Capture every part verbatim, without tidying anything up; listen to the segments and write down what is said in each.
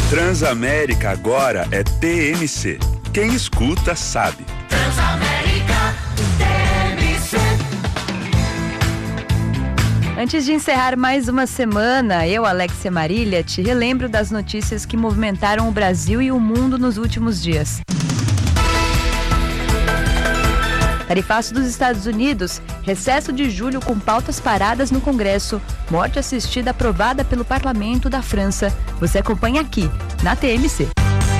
Transamérica agora é T M C. Quem escuta sabe. Transamérica T M C. Antes de encerrar mais uma semana, eu, Alexia Marília, te relembro das notícias que movimentaram o Brasil e o mundo nos últimos dias. Tarifaço dos Estados Unidos, recesso de julho com pautas paradas no Congresso, morte assistida aprovada pelo Parlamento da França. Você acompanha aqui, na T M C.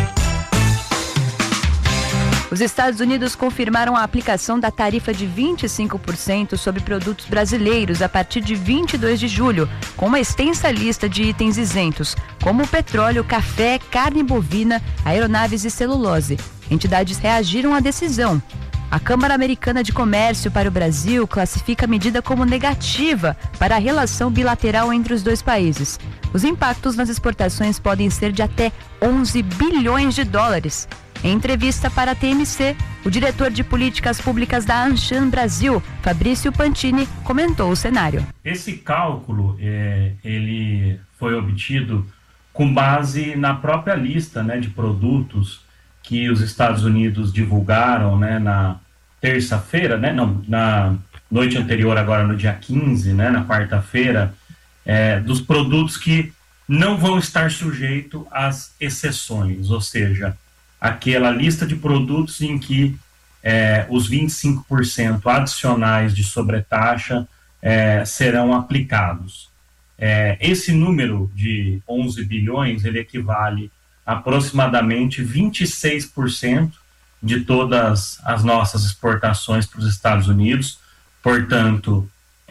Os Estados Unidos confirmaram a aplicação da tarifa de vinte e cinco por cento sobre produtos brasileiros a partir de vinte e dois de julho, com uma extensa lista de itens isentos, como petróleo, café, carne bovina, aeronaves e celulose. Entidades reagiram à decisão. A Câmara Americana de Comércio para o Brasil classifica a medida como negativa para a relação bilateral entre os dois países. Os impactos nas exportações podem ser de até onze bilhões de dólares. Em entrevista para a T M C, o diretor de políticas públicas da Anshan Brasil, Fabrício Pantini, comentou o cenário. Esse cálculo é, ele foi obtido com base na própria lista, né, de produtos que os Estados Unidos divulgaram, né, na terça-feira, né, não, na noite anterior, agora no dia quinze, né, na quarta-feira, é, dos produtos que não vão estar sujeitos às exceções, ou seja, aquela lista de produtos em que é, os vinte e cinco por cento adicionais de sobretaxa é, serão aplicados. É, esse número de onze bilhões, ele equivale aproximadamente vinte e seis por cento de todas as nossas exportações para os Estados Unidos. Portanto,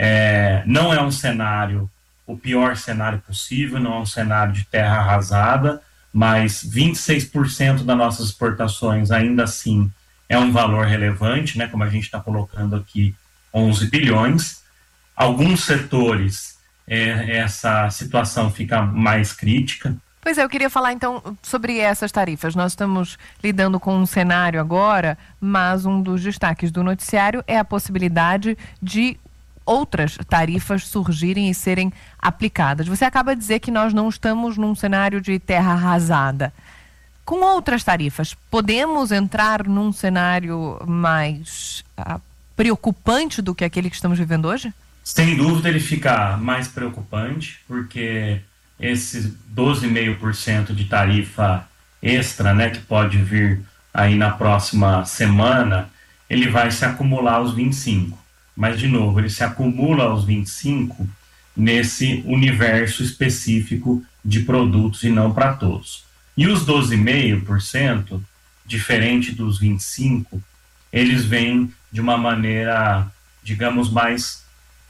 é, não é um cenário, o pior cenário possível, não é um cenário de terra arrasada, mas vinte e seis por cento das nossas exportações ainda assim é um valor relevante, né, como a gente está colocando aqui, onze bilhões. Alguns setores, é, essa situação fica mais crítica. Pois é, eu queria falar então sobre essas tarifas. Nós estamos lidando com um cenário agora, mas um dos destaques do noticiário é a possibilidade de outras tarifas surgirem e serem aplicadas. Você acaba de dizer que nós não estamos num cenário de terra arrasada. Com outras tarifas, podemos entrar num cenário mais ah, preocupante do que aquele que estamos vivendo hoje? Sem dúvida ele fica mais preocupante, porque esses doze vírgula cinco por cento de tarifa extra, né, que pode vir aí na próxima semana, ele vai se acumular aos vinte e cinco. Mas, de novo, ele se acumula aos vinte e cinco nesse universo específico de produtos e não para todos. E os doze vírgula cinco por cento, diferente dos vinte e cinco por cento, eles vêm de uma maneira, digamos, mais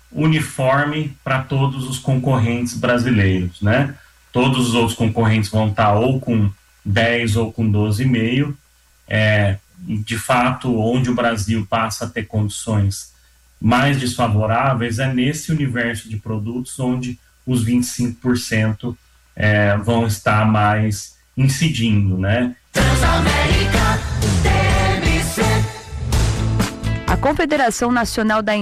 uniforme para todos os concorrentes brasileiros, né? Todos os outros concorrentes vão estar ou com dez ou com doze vírgula cinco. É, de fato, onde o Brasil passa a ter condições mais desfavoráveis é nesse universo de produtos onde os vinte e cinco por cento é, vão estar mais incidindo, né? Transamérica T M C. A Confederação Nacional da